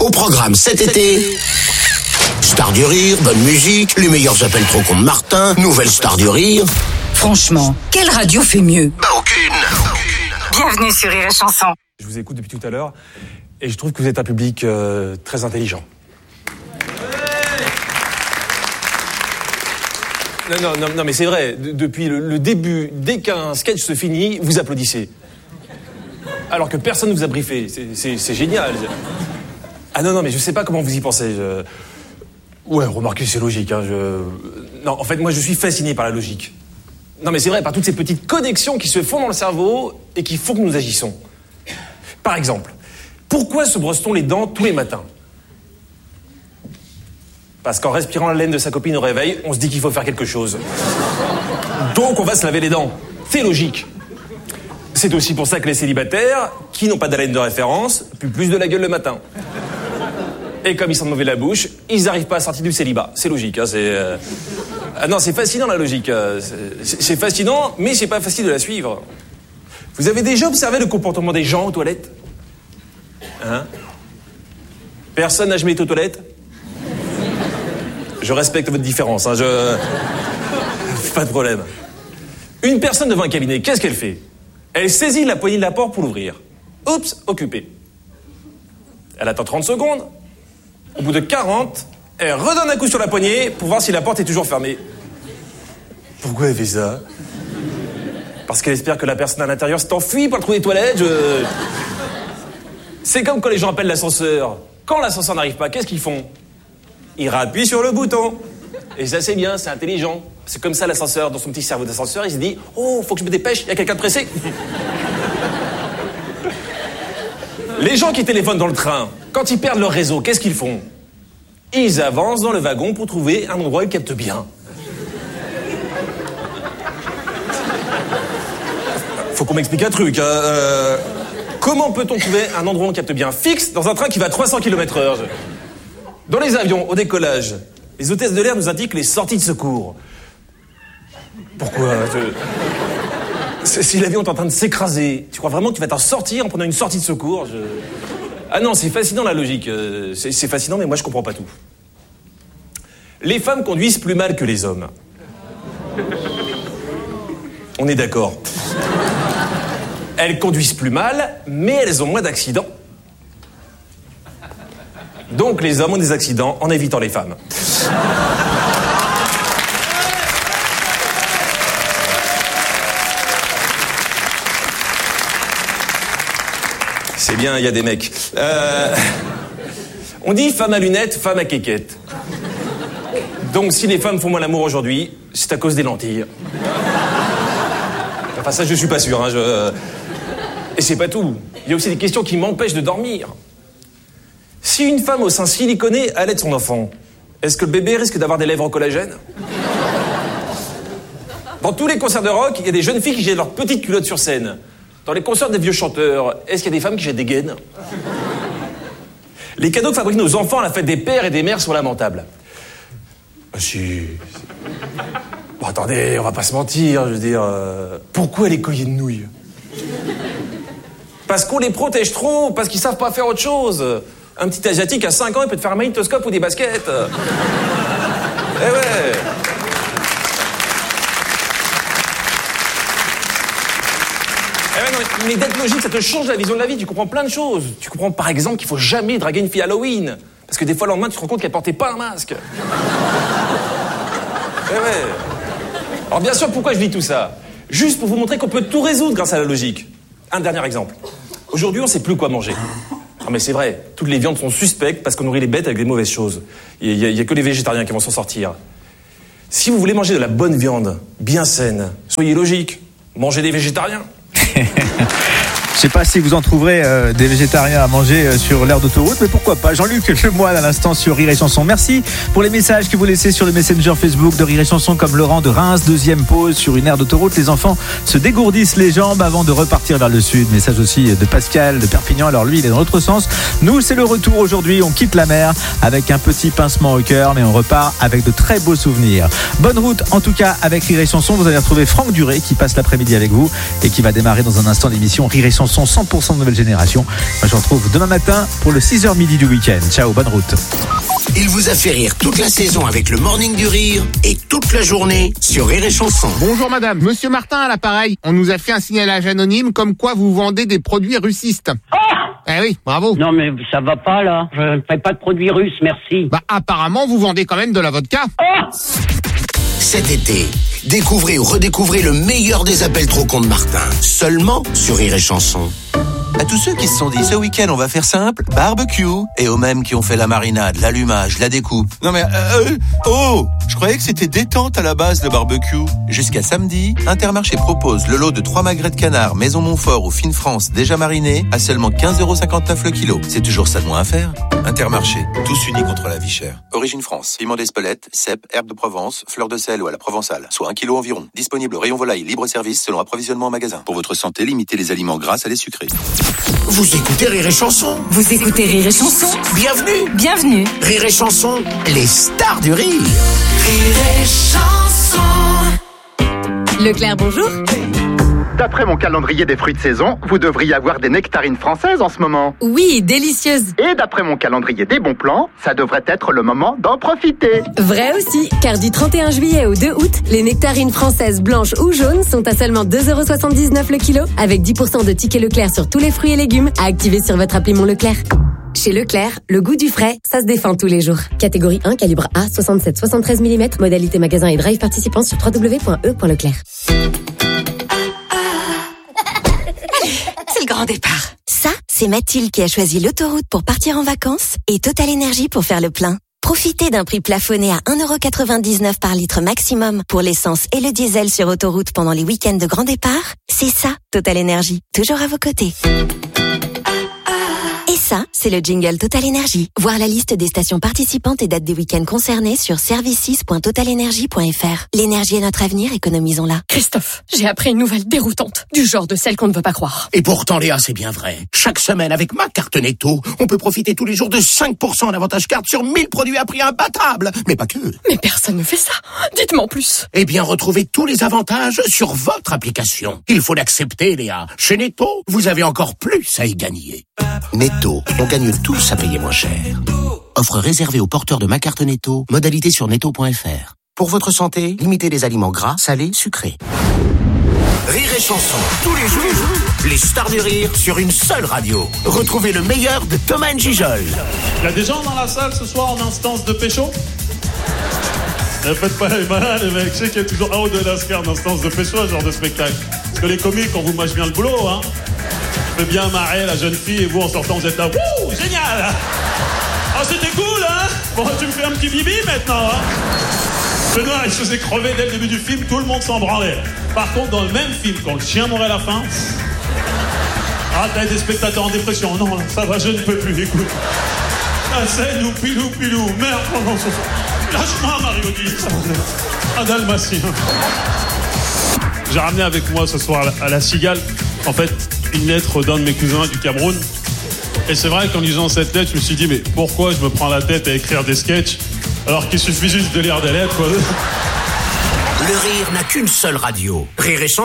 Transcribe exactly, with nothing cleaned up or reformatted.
Au programme cet été, Star du Rire, bonne musique, les meilleurs appels trop cons de Martin, nouvelle Star du Rire. Franchement, quelle radio fait mieux? Bah aucune, aucune. Bienvenue sur Rire et Chanson. Je vous écoute depuis tout à l'heure et je trouve que vous êtes un public euh, très intelligent. Non, non, non, non mais c'est vrai, de, depuis le, le début, dès qu'un sketch se finit, vous applaudissez. Alors que personne ne vous a briefé, c'est, c'est, c'est génial. Ah non, non, mais je sais pas comment vous y pensez. Je... Ouais, remarquez, c'est logique. Hein, je... Non, en fait, moi, je suis fasciné par la logique. Non, mais c'est vrai, par toutes ces petites connexions qui se font dans le cerveau et qui font que nous agissons. Par exemple, pourquoi se brosse-t-on les dents tous les matins ? Parce qu'en respirant la laine de sa copine au réveil, on se dit qu'il faut faire quelque chose. Donc, on va se laver les dents. C'est logique. C'est aussi pour ça que les célibataires, qui n'ont pas d'haleine de référence, puent plus de la gueule le matin. Et comme ils sentent mauvais la bouche, ils n'arrivent pas à sortir du célibat. C'est logique, hein, c'est... Euh... Ah non, c'est fascinant la logique. C'est, c'est fascinant, mais c'est pas facile de la suivre. Vous avez déjà observé le comportement des gens aux toilettes ? Hein ? Personne n'a jamais été aux toilettes ? Je respecte votre différence, hein, je... Pas de problème. Une personne devant un cabinet, qu'est-ce qu'elle fait ? Elle saisit la poignée de la porte pour l'ouvrir. Oups, occupé. Elle attend trente secondes. Au bout de quarante, elle redonne un coup sur la poignée pour voir si la porte est toujours fermée. Pourquoi elle fait ça ? Parce qu'elle espère que la personne à l'intérieur s'est enfuie pour le trou des toilettes. Je... C'est comme quand les gens appellent l'ascenseur. Quand l'ascenseur n'arrive pas, qu'est-ce qu'ils font ? Ils rappuient sur le bouton. Et ça, c'est bien, c'est intelligent. C'est comme ça, l'ascenseur, dans son petit cerveau d'ascenseur, il se dit « Oh, faut que je me dépêche, il y a quelqu'un de pressé !» Les gens qui téléphonent dans le train, quand ils perdent leur réseau, qu'est-ce qu'ils font ? Ils avancent dans le wagon pour trouver un endroit où ils captent bien. Faut qu'on m'explique un truc. Hein. Euh, comment peut-on trouver un endroit où on capte bien fixe dans un train qui va à trois cents kilomètres heure ? Dans les avions, au décollage, les hôtesses de l'air nous indiquent les sorties de secours. Pourquoi ? je... Si l'avion est en train de s'écraser, tu crois vraiment que tu vas t'en sortir en prenant une sortie de secours ? je... Ah non, c'est fascinant la logique. C'est, c'est fascinant, mais moi je comprends pas tout. Les femmes conduisent plus mal que les hommes. On est d'accord. Elles conduisent plus mal, mais elles ont moins d'accidents. Donc les hommes ont des accidents en évitant les femmes. C'est bien, il y a des mecs. Euh, on dit femme à lunettes, femme à quéquette. Donc si les femmes font moins l'amour aujourd'hui, c'est à cause des lentilles. Enfin ça, je suis pas sûr. Hein, je... Et c'est pas tout. Il y a aussi des questions qui m'empêchent de dormir. Si une femme au sein siliconé allait son enfant, est-ce que le bébé risque d'avoir des lèvres en collagène ? Dans tous les concerts de rock, il y a des jeunes filles qui jettent leurs petites culottes sur scène. Dans les concerts des vieux chanteurs, est-ce qu'il y a des femmes qui jettent des gaines ? Les cadeaux que fabriquent nos enfants à la fête des pères et des mères sont lamentables. Ah si... Bon, attendez, on va pas se mentir, je veux dire... Euh... Pourquoi les colliers de nouilles ? Parce qu'on les protège trop, parce qu'ils savent pas faire autre chose. Un petit Asiatique à cinq ans, il peut te faire un magnétoscope ou des baskets. Eh ouais. Eh ouais, non, mais d'être logique, ça te change la vision de la vie. Tu comprends plein de choses. Tu comprends par exemple qu'il faut jamais draguer une fille à Halloween. Parce que des fois, le lendemain, tu te rends compte qu'elle portait pas un masque. Eh ouais. Alors bien sûr, pourquoi je dis tout ça ? Juste pour vous montrer qu'on peut tout résoudre grâce à la logique. Un dernier exemple. Aujourd'hui, on sait plus quoi manger. Ah mais c'est vrai, toutes les viandes sont suspectes parce qu'on nourrit les bêtes avec des mauvaises choses. Il n'y a, a que les végétariens qui vont s'en sortir. Si vous voulez manger de la bonne viande, bien saine, soyez logique, mangez des végétariens. Je sais pas si vous en trouverez euh, des végétariens à manger euh, sur l'aire d'autoroute, mais pourquoi pas. Jean-Luc Lemoine à l'instant sur Rire et Chanson. Merci pour les messages que vous laissez sur le Messenger Facebook de Rire et Chanson, comme Laurent de Reims. Deuxième pause sur une aire d'autoroute. Les enfants se dégourdissent les jambes avant de repartir vers le sud. Message aussi de Pascal de Perpignan. Alors lui, il est dans l'autre sens. Nous, c'est le retour aujourd'hui. On quitte la mer avec un petit pincement au cœur, mais on repart avec de très beaux souvenirs. Bonne route en tout cas avec Rire et Chanson. Vous allez retrouver Franck Duré qui passe l'après-midi avec vous et qui va démarrer dans un instant l'émission Rire et Chanson Chanson cent pour cent de nouvelle génération. Moi, je vous retrouve demain matin pour le six heures midi du week-end. Ciao, bonne route. Il vous a fait rire toute la saison avec le Morning du Rire et toute la journée sur Rire et Chanson. Bonjour madame, monsieur Martin à l'appareil. On nous a fait un signalage anonyme comme quoi vous vendez des produits russistes. Ah Eh oui, bravo. Non mais ça va pas là, je ne fais pas de produits russes, merci. Bah apparemment vous vendez quand même de la vodka. Ah Cet été, découvrez ou redécouvrez le meilleur des appels trop cons de Martin. Seulement sur Rire et Chanson. À tous ceux qui se sont dit ce week-end on va faire simple, barbecue, et aux mêmes qui ont fait la marinade, l'allumage, la découpe. Non mais euh, euh, oh, je croyais que c'était détente à la base le barbecue. Jusqu'à samedi, Intermarché propose le lot de trois magrets de canard Maison Montfort ou Fine France déjà marinés à seulement quinze euros cinquante-neuf le kilo. C'est toujours ça de moins à faire. Intermarché, tous unis contre la vie chère. Origine France, piment d'Espelette, cèpe, herbe de Provence, fleur de sel ou à la provençale, soit un kilo environ. Disponible au rayon volaille libre service selon approvisionnement en magasin. Pour votre santé, limitez les aliments gras à les sucrés. Vous écoutez Rire et Chanson. Vous écoutez Rire et Chanson. Bienvenue. Bienvenue. Rire et Chanson, les stars du rire. Rire et Chanson. Leclerc, bonjour. D'après mon calendrier des fruits de saison, vous devriez avoir des nectarines françaises en ce moment. Oui, délicieuse. Et d'après mon calendrier des bons plans, ça devrait être le moment d'en profiter. Vrai aussi, car du trente et un juillet au deux août, les nectarines françaises blanches ou jaunes sont à seulement deux euros soixante-dix-neuf le kilo, avec dix pour cent de tickets Leclerc sur tous les fruits et légumes à activer sur votre appli Mon Leclerc. Chez Leclerc, le goût du frais, ça se défend tous les jours. Catégorie un, calibre A, soixante-sept soixante-treize millimètres, modalité magasin et drive participant sur w w w point e point leclerc. C'est le grand départ. Ça, c'est Mathilde qui a choisi l'autoroute pour partir en vacances et Total Énergie pour faire le plein. Profitez d'un prix plafonné à un euro quatre-vingt-dix-neuf par litre maximum pour l'essence et le diesel sur autoroute pendant les week-ends de grand départ. C'est ça, Total Énergie. Toujours à vos côtés. Et ça, c'est le jingle Total Énergie. Voir la liste des stations participantes et dates des week-ends concernés sur services point total énergie point f r. L'énergie est notre avenir, économisons-la. Christophe, j'ai appris une nouvelle déroutante, du genre de celle qu'on ne veut pas croire. Et pourtant, Léa, c'est bien vrai. Chaque semaine, avec ma carte Netto, on peut profiter tous les jours de cinq pour cent en avantage carte sur mille produits à prix imbattable. Mais pas que. Mais personne ne fait ça. Dites-moi en plus. Eh bien, retrouvez tous les avantages sur votre application. Il faut l'accepter, Léa. Chez Netto, vous avez encore plus à y gagner. Netto, on gagne tous à payer moins cher. Offre réservée aux porteurs de ma carte Netto. Modalité sur netto point f r. Pour votre santé, limitez les aliments gras, salés, sucrés. Rire et Chanson, tous les jours, les stars du rire sur une seule radio. Retrouvez le meilleur de Thomas N'Gijol. Il y a des gens dans la salle ce soir en instance de pécho? Ne faites pas les malins, les mecs. Je sais qu'il y a toujours un ou deux lascars d'instance de pécho, ce genre de spectacle. Parce que les comiques, on vous mâche bien le boulot, hein. Je fais bien marrer la jeune fille et vous, en sortant, vous êtes là. Wouh, génial! Ah, c'était cool, hein? Bon, tu me fais un petit bibi maintenant, hein? Benoît, il se faisait crever dès le début du film, tout le monde s'en branlait. Par contre, dans le même film, quand le chien mourait à la fin... Ah, t'as des spectateurs en dépression. Non, ça va, je ne peux plus, écoute. La scène où pilou, pilou, merde, pendant ce soir. Lâche-moi, Marie-Odile. Un dalmatien. J'ai ramené avec moi ce soir à la Cigale, en fait, une lettre d'un de mes cousins du Cameroun. Et c'est vrai qu'en lisant cette lettre, je me suis dit, mais pourquoi je me prends la tête à écrire des sketchs alors qu'il suffit juste de lire des lettres, quoi. Le rire n'a qu'une seule radio. Rire et Chanson.